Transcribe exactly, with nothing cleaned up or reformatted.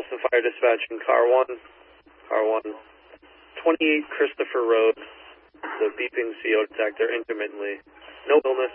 Boston Fire Dispatching, car one, car one, twenty-eight Christopher Road, the beeping C O detector intermittently. No illness.